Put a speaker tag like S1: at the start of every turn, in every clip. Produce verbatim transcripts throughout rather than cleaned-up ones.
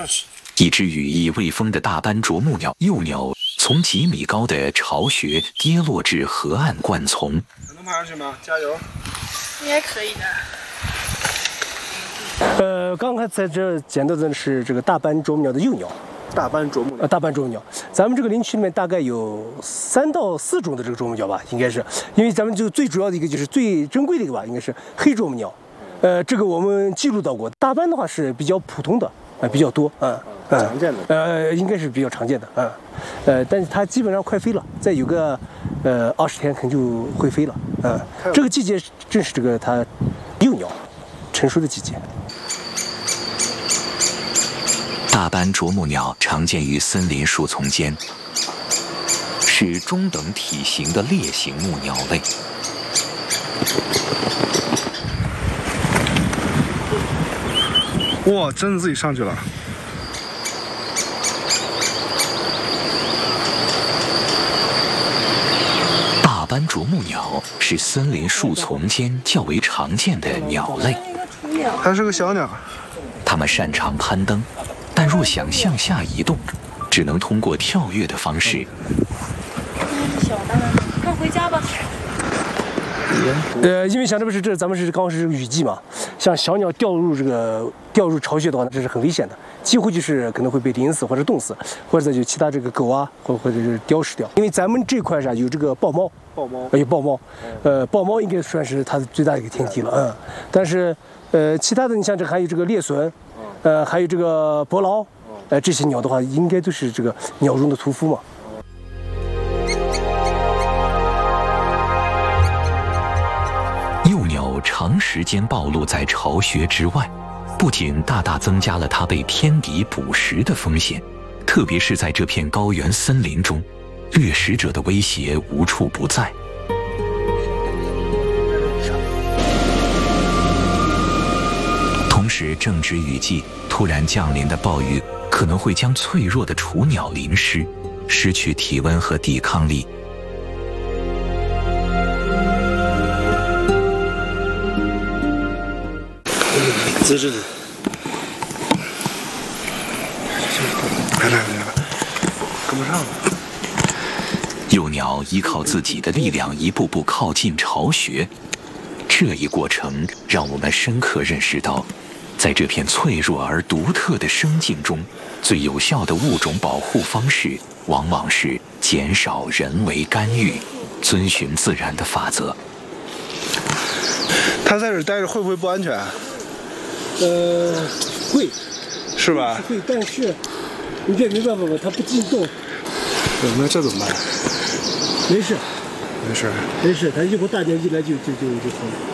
S1: 一只羽翼未丰的大斑啄木鸟幼鸟从几米高的巢穴跌落至河岸灌丛。
S2: 能爬上去吗？加油！
S3: 应该可以的。
S4: 呃，刚才在这捡到的是这个大斑啄木鸟的幼鸟。
S2: 大斑啄木鸟，
S4: 呃，大斑啄木鸟，咱们这个林区里面大概有三到四种的这个啄木鸟吧，应该是，因为咱们这个最主要的一个就是最珍贵的一个吧，应该是黑啄木鸟，呃，这个我们记录到过。大斑的话是比较普通的，啊、呃，比较多，嗯、
S2: 呃，常见的，
S4: 呃，应该是比较常见的，嗯、呃，呃，但是它基本上快飞了，再有个呃二十天可能就会飞了，嗯、呃，这个季节正是这个它幼鸟成熟的季节。
S1: 大斑啄木鸟常见于森林树丛间，是中等体型的猎形目鸟类。
S2: 哇，真的自己上去了！
S1: 大斑啄木鸟是森林树丛间较为常见的鸟类。
S2: 它是个小鸟，
S1: 它们擅长攀登。 但若想向下移动，只能通过跳跃的方式。
S3: 小的，那回家吧。
S4: 呃，因为像这不是这咱们是刚好是雨季嘛，像小鸟掉入这个掉入巢穴的话，这是很危险的，几乎就是可能会被淋死或者冻死，或者有其他这个狗啊，或或者是叼食掉。因为咱们这块上有这个豹猫，
S2: 豹猫
S4: 有豹猫，呃，豹猫应该算是它的最大的一个天敌了，嗯。但是呃，其他的你像这还有这个猎隼。 呃，还有这个伯劳，呃，这些鸟的话，应该都是这个鸟中的屠夫嘛。
S1: 幼鸟长时间暴露在巢穴之外，不仅大大增加了它被天敌捕食的风险，特别是在这片高原森林中，掠食者的威胁无处不在。 同时，正值雨季，突然降临的暴雨可能会将脆弱的雏鸟淋湿，失去体温和抵抗力。
S2: 滋滋的，来来来来，跟不上了。
S1: 幼鸟依靠自己的力量，一步步靠近巢穴。这一过程让我们深刻认识到。 在这片脆弱而独特的生境中，最有效的物种保护方式，往往是减少人为干预，遵循自然的法则。
S2: 它在这儿待着会不会不安全？
S4: 呃，会，
S2: 是吧？
S4: 会，但是你这没办法吧，它不进洞。
S2: 那这怎么办？
S4: 没事，
S2: 没事，
S4: 没事，它一会儿大家一来就就就就好了。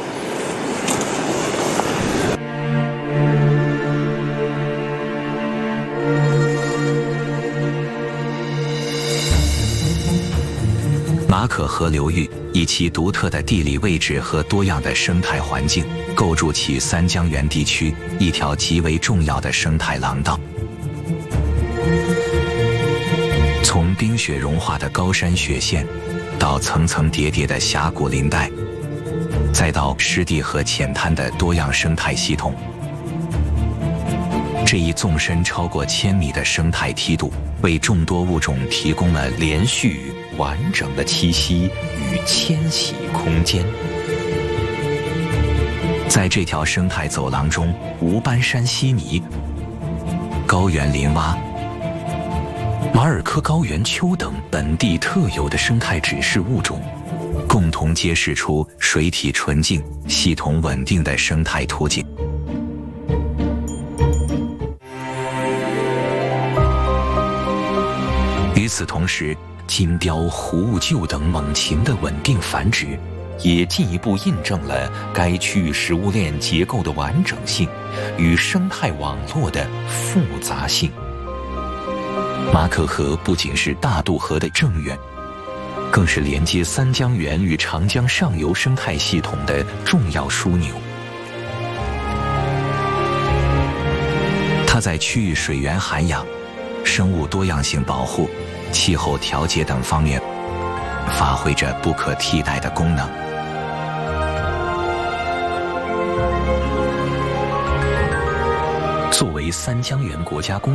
S1: 马可河流域以其独特的地理位置和多样的生态环境，构筑起三江源地区一条极为重要的生态廊道。从冰雪融化的高山雪线，到层层叠叠的峡谷林带，再到湿地和浅滩的多样生态系统，这一纵深超过千米的生态梯度，为众多物种提供了连续。 完整的栖息与迁徙空间，在这条生态走廊中，无斑山稀泥、高原林蛙、马尔科高原丘等本地特有的生态指示物种，共同揭示出水体纯净、系统稳定的生态图景。与此同时， 金雕、狐兀鹫等猛禽的稳定繁殖，也进一步印证了该区域食物链结构的完整性与生态网络的复杂性。马可河不仅是大渡河的正源，更是连接三江源与长江上游生态系统的重要枢纽。它在区域水源涵养、生物多样性保护、 气候调节等方面发挥着不可替代的功能。作为三江源国家公